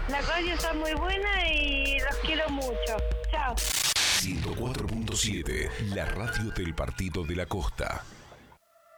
La radio está muy buena y los quiero mucho. Chao. 104.7, la radio del Partido de la Costa.